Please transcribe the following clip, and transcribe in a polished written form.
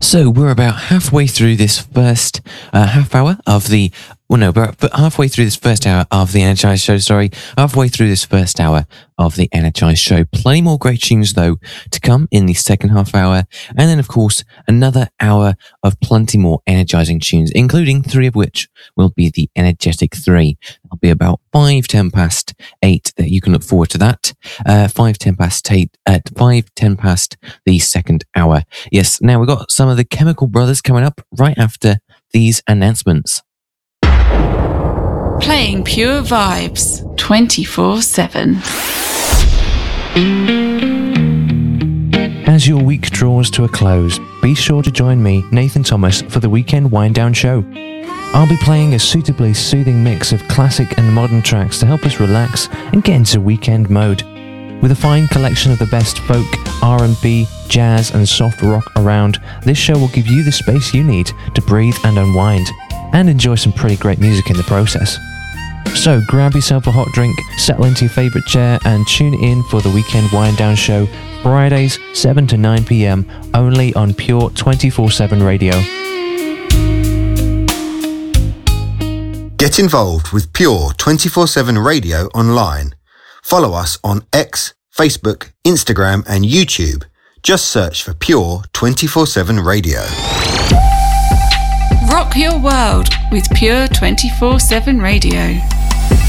So we're about halfway through this first half hour of the... Well, no, we're halfway through this first hour of the Energize Show, halfway through this first hour of the Energize Show. Plenty more great tunes, though, to come in the second half hour. And then, of course, another hour of plenty more energizing tunes, including 3 of which will be the Energetic 3. It'll be about 10 past 8 that you can look forward to that. 10 past 8 at 10 past the second hour. Yes, now we've got some of the Chemical Brothers coming up right after these announcements. Playing pure vibes 24/7. As your week draws to a close, be sure to join me, Nathan Thomas, for the Weekend Wind Down Show. I'll be playing a suitably soothing mix of classic and modern tracks to help us relax and get into weekend mode. With a fine collection of the best folk, R&B, jazz and soft rock around, this show will give you the space you need to breathe and unwind, and enjoy some pretty great music in the process. So grab yourself a hot drink, settle into your favourite chair and tune in for the Weekend Wind Down Show, Fridays 7 to 9 p.m, only on Pure 24/7 Radio. Get involved with Pure 24/7 Radio online. Follow us on X, Facebook, Instagram and YouTube. Just search for Pure 24/7 Radio. Rock your world with Pure 24/7 Radio.